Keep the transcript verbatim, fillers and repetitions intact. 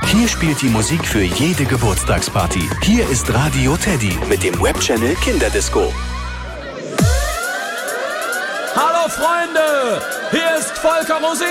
Hier spielt die Musik für jede Geburtstagsparty. Hier ist Radio Teddy mit dem Webchannel Kinderdisco. Hallo Freunde, hier ist Volker Rosé.